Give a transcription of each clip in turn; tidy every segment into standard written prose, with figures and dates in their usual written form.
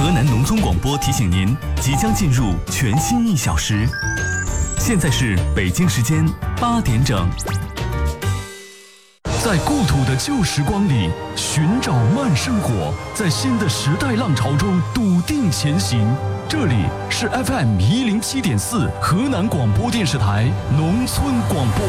河南农村广播提醒您，即将进入全新1小时。现在是北京时间8点整。 在故土的旧时光里寻找慢生活，在新的时代浪潮中笃定前行。这里是 FM107.4 河南广播电视台农村广播。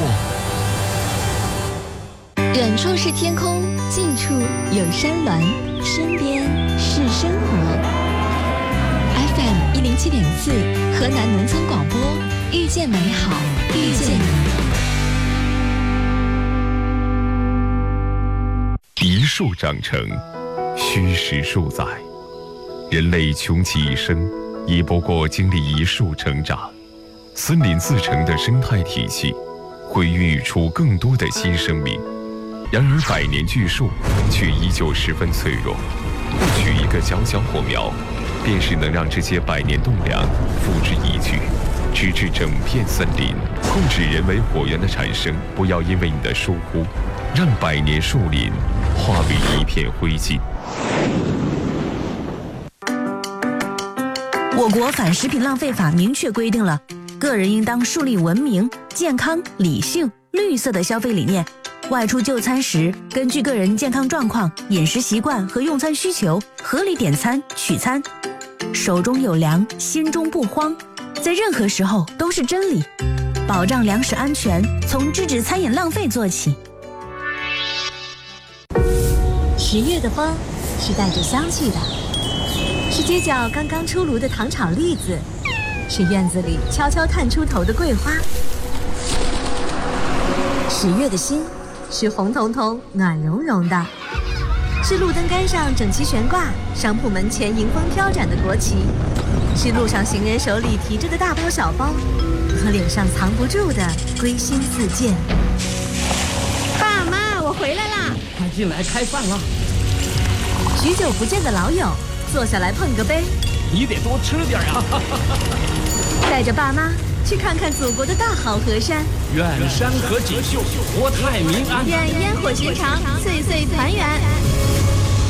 远处是天空，近处有山峦，身边是生活。FM107.4 河南农村广播，遇见美好，遇见你。 一树长成，虚实数载。人类穷其一生，亦不过经历一树成长。森林自成的生态体系，会孕育出更多的新生命。然而百年巨树却依旧十分脆弱，不取一个小小火苗，便是能让这些百年栋梁付之一炬，直至整片森林。控制人为火源的产生，不要因为你的疏忽，让百年树林化为一片灰烬。 我国反食品浪费法明确规定了，个人应当树立文明、健康、理性、绿色的消费理念。外出就餐时，根据个人健康状况、饮食习惯和用餐需求，合理点餐取餐。手中有粮，心中不慌，在任何时候都是真理。保障粮食安全，从制止餐饮浪费做起。 10月的风是带着香气的，是街角刚刚出炉的糖炒栗子，是院子里悄悄探出头的桂花。10月的心是红彤彤、暖融融的，是路灯杆上整齐悬挂、商铺门前迎风飘展的国旗，是路上行人手里提着的大包小包，和脸上藏不住的归心似箭。 爸妈，我回来啦！ 快进来开饭了。 许久不见的老友，坐下来碰个杯。 你得多吃点啊！ 带着爸妈去看看祖国的大好河山， 愿山河锦绣，国泰民安， 愿烟火寻常，岁岁团圆。